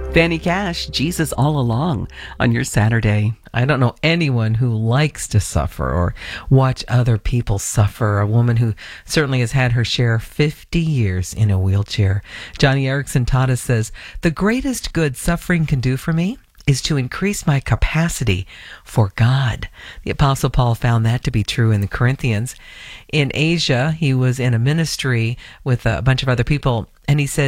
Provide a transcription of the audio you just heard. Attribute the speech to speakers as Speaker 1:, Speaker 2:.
Speaker 1: Fanny Cash, Jesus all along on your Saturday.
Speaker 2: I don't know anyone who likes to suffer or watch other people suffer. A woman who certainly has had her share 50 years in a wheelchair. Johnny Erickson taught us, says, the greatest good suffering can do for me is to increase my capacity for God. The Apostle Paul found that to be true in the Corinthians. In Asia, he was in a ministry with a bunch of other people, and he said,